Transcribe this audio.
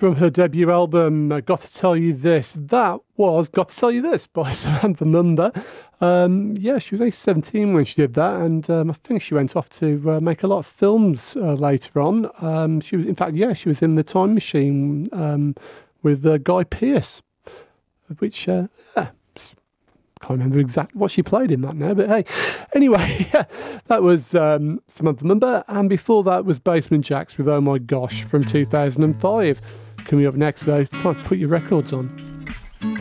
from her debut album, Got to Tell You This. That was Got to Tell You This by Samantha Mumba. She was only 17 when she did that, and I think she went off to make a lot of films later on. She was in The Time Machine with Guy Pearce, which, can't remember exactly what she played in that now, but hey. Anyway, that was Samantha Mumba, and before that was Basement Jaxx with Oh My Gosh from 2005. Coming up next, though, time to put your records on.